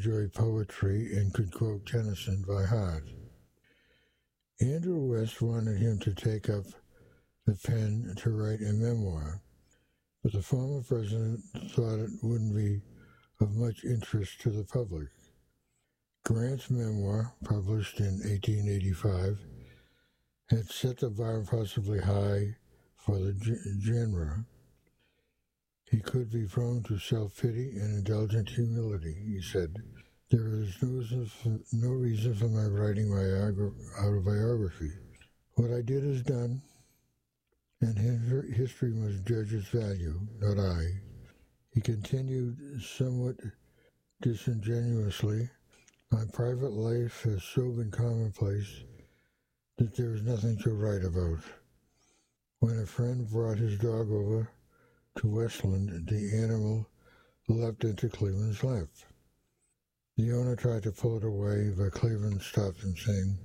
enjoyed poetry and could quote Tennyson by heart. Andrew West wanted him to take up the pen to write a memoir, but the former president thought it wouldn't be of much interest to the public. Grant's memoir, published in 1885, had set the bar possibly high for the genre. He could be prone to self-pity and indulgent humility, he said. There is no reason for my writing my autobiography. What I did is done, and history must judge its value, not I. He continued somewhat disingenuously, my private life has so been commonplace that there is nothing to write about. When a friend brought his dog over to Westland, the animal leapt into Cleveland's lap. The owner tried to pull it away, but Cleveland stopped him, saying,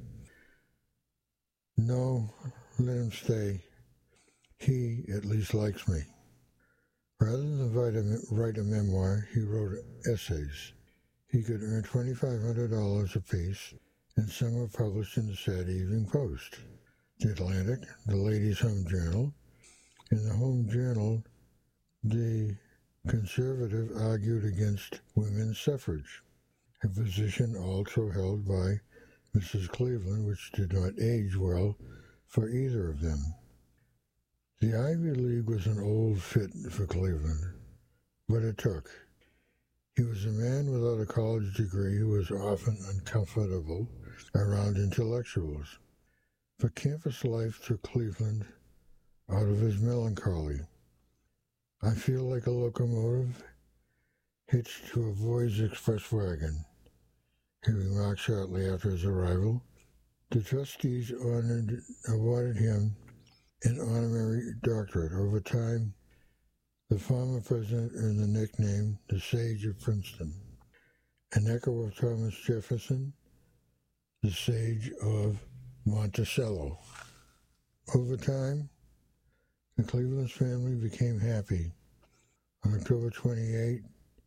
"No, let him stay. He at least likes me." Rather than write a memoir, he wrote essays. He could earn $2,500 apiece, and some were published in the Saturday Evening Post, the Atlantic, the Ladies' Home Journal. In the Home Journal, the conservative argued against women's suffrage, a position also held by Mrs. Cleveland, which did not age well for either of them. The Ivy League was an old fit for Cleveland, but it took. He was a man without a college degree who was often uncomfortable around intellectuals. But campus life took Cleveland out of his melancholy. I feel like a locomotive hitched to a boys' express wagon, he remarked shortly after his arrival. The trustees awarded him an honorary doctorate. Over time, the former president earned the nickname the Sage of Princeton, an echo of Thomas Jefferson, the Sage of Monticello. Over time, the Cleveland family became happy. On October 28,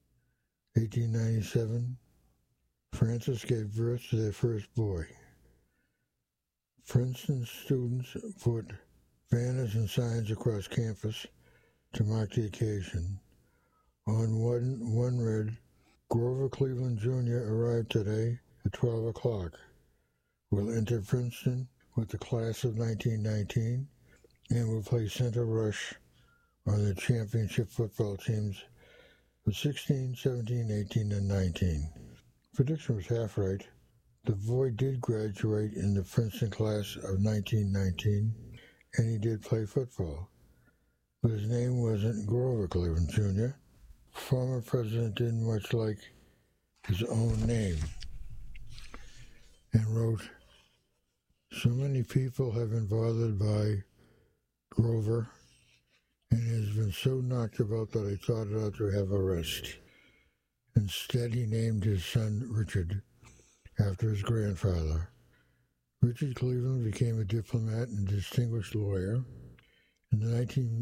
1897, Francis gave birth to their first boy. Princeton students put banners and signs across campus to mark the occasion. On one read, "Grover Cleveland Jr. arrived today at 12 o'clock. Will enter Princeton with the class of 1919 and will play center rush on the championship football teams of 16, 17, 18, and 19. Prediction was half right. The boy did graduate in the Princeton class of 1919, and he did play football. But his name wasn't Grover Cleveland Jr. Former president didn't much like his own name and wrote, "So many people have been bothered by Grover, and he has been so knocked about that I thought it ought to have a rest." Instead, he named his son Richard, after his grandfather. Richard Cleveland became a diplomat and distinguished lawyer. In the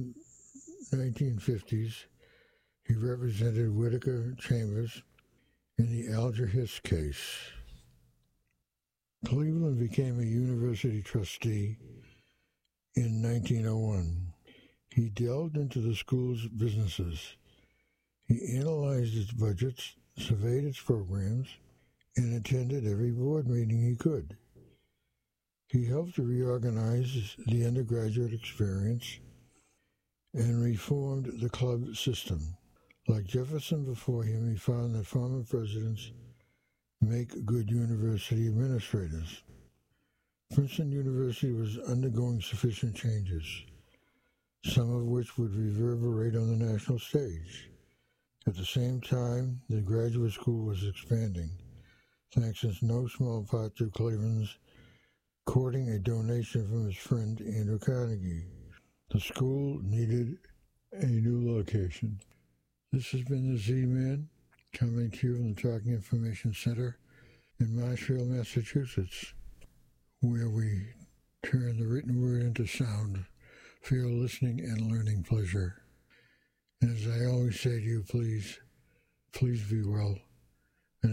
1950s, he represented Whittaker Chambers in the Alger Hiss case. Cleveland became a university trustee in 1901. He delved into the school's businesses. He analyzed its budgets, surveyed its programs, and attended every board meeting he could. He helped to reorganize the undergraduate experience and reformed the club system. Like Jefferson before him, he found that former presidents make good university administrators. Princeton University was undergoing sufficient changes, some of which would reverberate on the national stage. At the same time, the graduate school was expanding, thanks in no small part to Cleveland's courting a donation from his friend Andrew Carnegie. The school needed a new location. This has been the Z-Man, coming to you from the Talking Information Center in Marshfield, Massachusetts, where we turn the written word into sound for your listening and learning pleasure. And as I always say to you, please be well.